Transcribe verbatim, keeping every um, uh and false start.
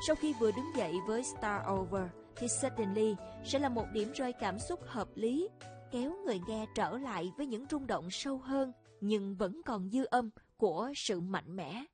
Sau khi vừa đứng dậy với Start Over thì Suddenly sẽ là một điểm rơi cảm xúc hợp lý, kéo người nghe trở lại với những rung động sâu hơn nhưng vẫn còn dư âm của sự mạnh mẽ.